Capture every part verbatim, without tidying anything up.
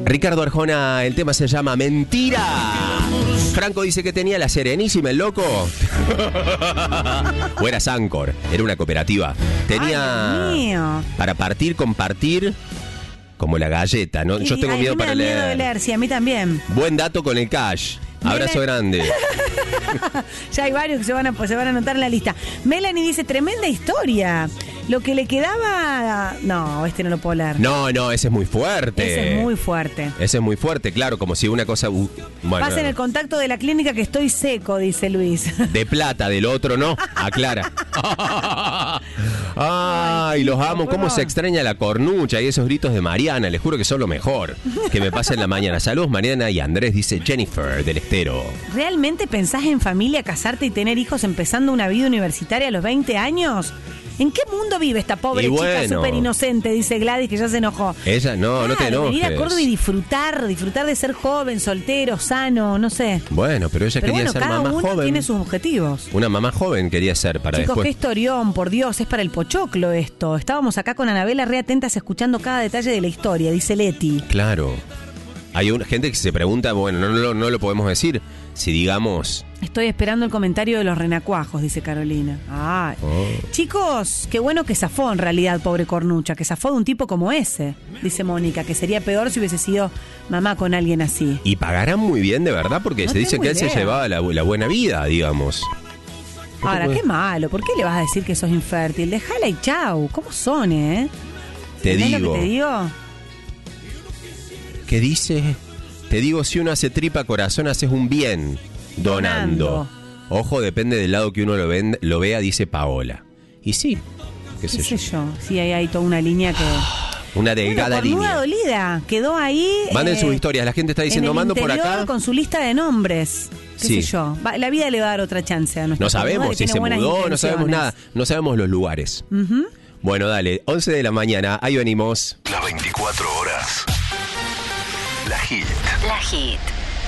Ricardo Arjona, el tema se llama Mentira. Franco dice que tenía la Serenísima, el loco. O era Sancor, era una cooperativa. Tenía Ay, Dios mío. Para partir, compartir, como la galleta, ¿no? Yo tengo Ay, miedo me para da leer. miedo de leer, sí, a mí también. Buen dato con el cash. Abrazo grande. Ya hay varios que se van, a, pues, se van a anotar en la lista. Melanie dice, tremenda historia. Lo que le quedaba... No, este no lo puedo leer. No, no, ese es muy fuerte. Ese es muy fuerte. Ese es muy fuerte, claro, como si una cosa... Uh, bueno, Pasen el contacto de la clínica que estoy seco, dice Luis. de plata, del otro no, aclara. Ay, los amo. Cómo se extraña la cornucha y esos gritos de Mariana. Les juro que son lo mejor que me pasa en la mañana. Saludos, Mariana y Andrés, dice Jennifer del Estero. ¿Realmente pensás en familia, casarte y tener hijos empezando una vida universitaria a los veinte años? ¿En qué mundo vive esta pobre Y chica bueno. súper inocente? Dice Gladys, que ya se enojó. Ella, no, no te Claro, venir a enojes. Córdoba y disfrutar, disfrutar de ser joven, soltero, sano, no sé. Bueno, pero ella Pero quería bueno, ser cada mamá uno joven. tiene sus objetivos. Una mamá joven quería ser para Chicos, qué después. historión, por Dios, es para el pochoclo esto. Estábamos acá con Anabela re atentas escuchando cada detalle de la historia, dice Leti. Claro. Hay una gente que se pregunta, bueno, no, no, no lo podemos decir, si digamos... Estoy esperando el comentario de los renacuajos, dice Carolina. Ay. Oh. Chicos, qué bueno que zafó en realidad, pobre cornucha, que zafó de un tipo como ese, dice Mónica, que sería peor si hubiese sido mamá con alguien así. Y pagarán muy bien, de verdad, porque No se dice tengo que él idea. se llevaba la, la buena vida, digamos. Ahora, qué malo, ¿por qué le vas a decir que sos infértil? Déjala y chau, ¿cómo son, eh? Te ¿Entendés digo. lo que te digo? ¿Qué dice? Te digo, si uno hace tripa corazón, haces un bien donando. Donando. Ojo, depende del lado que uno lo, ven, lo vea, dice Paola. Y sí, qué sé ¿Qué sé yo. yo? Sí, hay, hay toda una línea que... Una Una delgada cornuda línea. dolida, quedó ahí... Manden eh, sus historias, la gente está diciendo, en el mando por interior acá. con su lista de nombres. ¿Qué Sí. sé yo? Va- la vida le va a dar otra chance a nuestro No sabemos cornuda, que si tiene se buenas mudó, no sabemos intenciones. nada, no sabemos los lugares. Ujú. Bueno, dale, once de la mañana, ahí venimos. Las veinticuatro horas. La Hit. La Hit.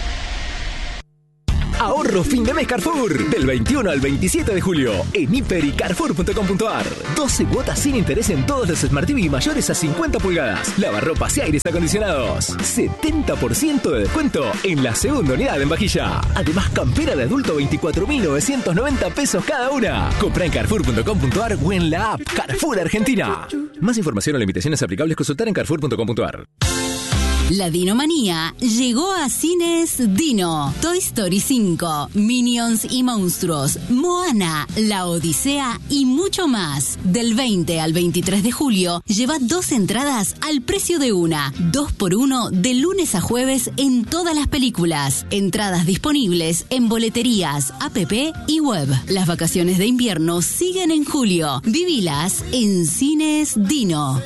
Ahorro fin de mes Carrefour. Del veintiuno al veintisiete de julio. En hiper y carrefour punto com punto ar. doce cuotas sin interés en todos los Smart T V mayores a cincuenta pulgadas. Lavarropas y aires acondicionados. setenta por ciento de descuento en la segunda unidad en vajilla. Además, campera de adulto veinticuatro mil novecientos noventa pesos cada una. Compra en carrefour punto com punto ar o en la app Carrefour Argentina. Más información o limitaciones aplicables consultar en carrefour punto com punto ar. La Dinomanía llegó a Cines Dino. Toy Story cinco, Minions y Monstruos, Moana, La Odisea y mucho más. Del veinte al veintitrés de julio, lleva dos entradas al precio de una. Dos por uno de lunes a jueves en todas las películas. Entradas disponibles en boleterías, app y web. Las vacaciones de invierno siguen en julio. Vivilas en Cines Dino.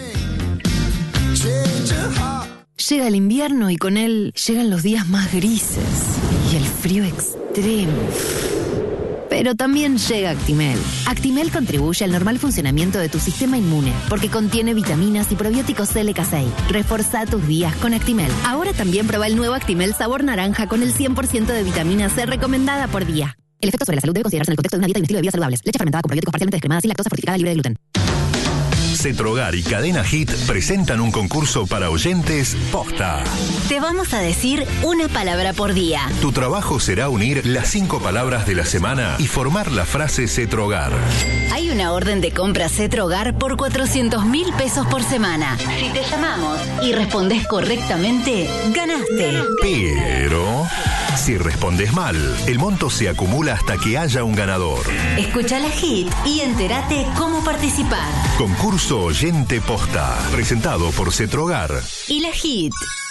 Llega el invierno y con él llegan los días más grises y el frío extremo. Pero también llega Actimel. Actimel contribuye al normal funcionamiento de tu sistema inmune porque contiene vitaminas y probióticos L K seis. Reforzá tus días con Actimel. Ahora también prueba el nuevo Actimel sabor naranja con el cien por ciento de vitamina C recomendada por día. El efecto sobre la salud debe considerarse en el contexto de una dieta y un estilo de vida saludables. Leche fermentada con probióticos parcialmente descremada sin lactosa fortificada libre de gluten. Cetrogar y Cadena Hit presentan un concurso para oyentes posta. Te vamos a decir una palabra por día. Tu trabajo será unir las cinco palabras de la semana y formar la frase Cetrogar. Hay una orden de compra Cetrogar por cuatrocientos mil pesos por semana. Si te llamamos y respondes correctamente, ganaste. Pero si respondes mal, el monto se acumula hasta que haya un ganador. Escucha la Hit y entérate cómo participar. Concurso Oyente Posta, presentado por Cetrogar. Y la Hit.